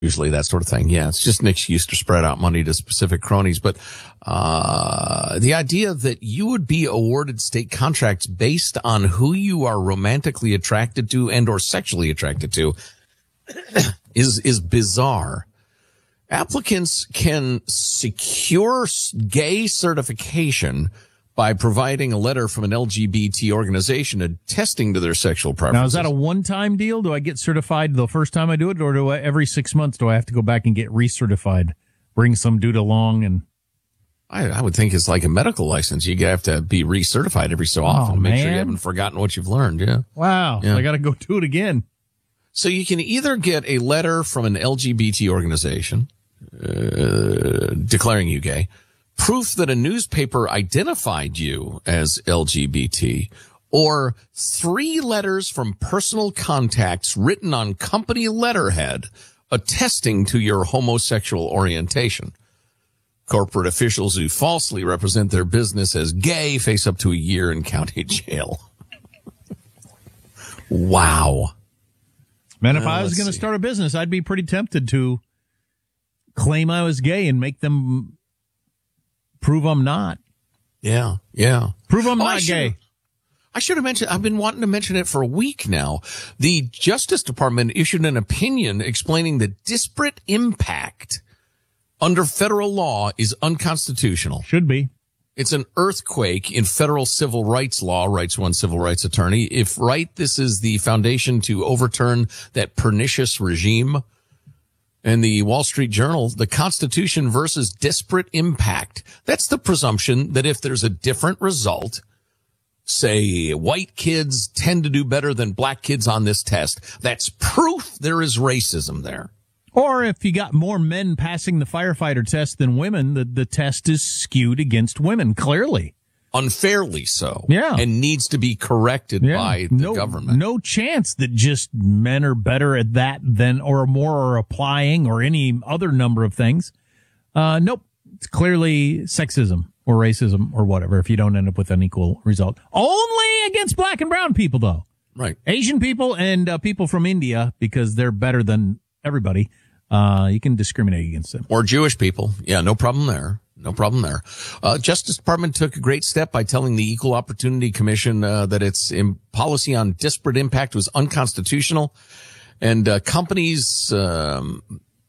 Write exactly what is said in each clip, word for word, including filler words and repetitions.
Usually that sort of thing. Yeah, it's just an excuse to spread out money to specific cronies. But uh the idea that you would be awarded state contracts based on who you are romantically attracted to and or sexually attracted to is is bizarre. Applicants can secure gay certification by providing a letter from an L G B T organization attesting to their sexual preferences. Now, is that a one-time deal? Do I get certified the first time I do it, or do I, every six months do I have to go back and get recertified? Bring some dude along and... I, I would think it's like a medical license. You have to be recertified every so often oh, to make man. sure you haven't forgotten what you've learned. Yeah. Wow. Yeah. So I got to go do it again. So you can either get a letter from an L G B T organization uh, declaring you gay, proof that a newspaper identified you as L G B T, or three letters from personal contacts written on company letterhead attesting to your homosexual orientation. Corporate officials who falsely represent their business as gay face up to a year in county jail. Wow. Man, if Uh, I was let's going to see. start a business, I'd be pretty tempted to claim I was gay and make them prove I'm not. Yeah, yeah. Prove I'm Oh, I not should- gay. I should have mentioned, I've been wanting to mention it for a week now. The Justice Department issued an opinion explaining that disparate impact under federal law is unconstitutional. Should be. It's an earthquake in federal civil rights law, writes one civil rights attorney. If right, this is the foundation to overturn that pernicious regime. And the Wall Street Journal, the Constitution versus disparate impact. That's the presumption that if there's a different result, say white kids tend to do better than black kids on this test, that's proof there is racism there. Or if you got more men passing the firefighter test than women, the, the test is skewed against women, clearly. Unfairly so. Yeah. And needs to be corrected Yeah. by the no, government. No chance that just men are better at that than, or more are applying, or any other number of things. Uh, nope. It's clearly sexism or racism or whatever if you don't end up with an equal result. Only against black and brown people, though. Right. Asian people and uh, people from India, because they're better than everybody. Uh, you can discriminate against them. Or Jewish people. Yeah, no problem there. No problem there. Uh, Justice Department took a great step by telling the Equal Opportunity Commission uh, that its in policy on disparate impact was unconstitutional, and uh, companies um,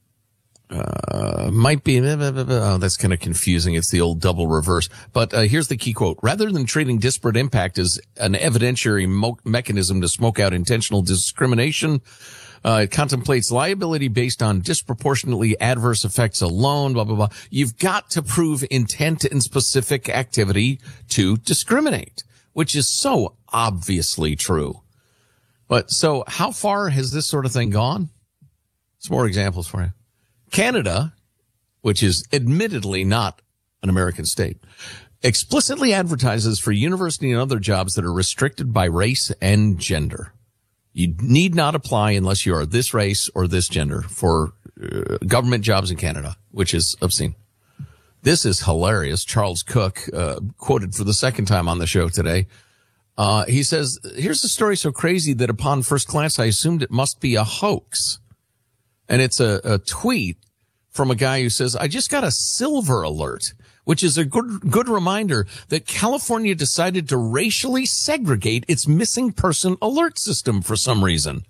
uh, might be. Oh, that's kind of confusing. It's the old double reverse. But uh, here's the key quote: rather than treating disparate impact as an evidentiary mo- mechanism to smoke out intentional discrimination, Uh, it contemplates liability based on disproportionately adverse effects alone, blah, blah, blah. You've got to prove intent and specific activity to discriminate, which is so obviously true. But so how far has this sort of thing gone? Some more examples for you. Canada, which is admittedly not an American state, explicitly advertises for university and other jobs that are restricted by race and gender. You need not apply unless you are this race or this gender for uh, government jobs in Canada, which is obscene. This is hilarious. Charles Cook, uh, quoted for the second time on the show today. Uh, he says, here's the story so crazy that upon first glance, I assumed it must be a hoax. And it's a, a tweet from a guy who says, I just got a silver alert, which is a good, good reminder that California decided to racially segregate its missing person alert system for some reason.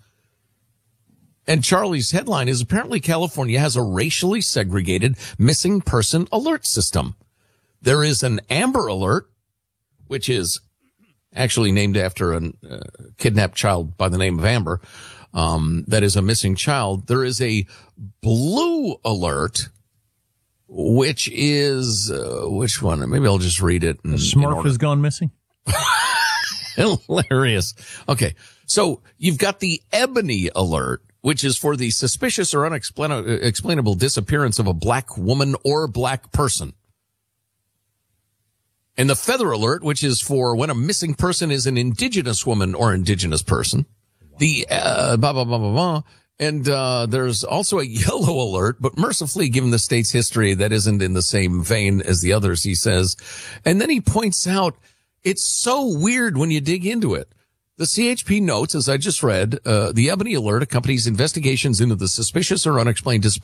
And Charlie's headline is apparently California has a racially segregated missing person alert system. There is an Amber Alert, which is actually named after a uh, kidnapped child by the name of Amber. Um, that is a missing child. There is a Blue Alert, which is, uh, which one? Maybe I'll just read it. In, The Smurf in has gone missing. Hilarious. Okay. So you've got the Ebony Alert, which is for the suspicious or unexplainable disappearance of a black woman or black person. And the Feather Alert, which is for when a missing person is an indigenous woman or indigenous person. The, uh, blah, blah, blah, blah, blah. And, uh, there's also a Yellow Alert, but mercifully, given the state's history, that isn't in the same vein as the others, he says. And then he points out, it's so weird when you dig into it. The C H P notes, as I just read, uh, the Ebony Alert accompanies investigations into the suspicious or unexplained disappearance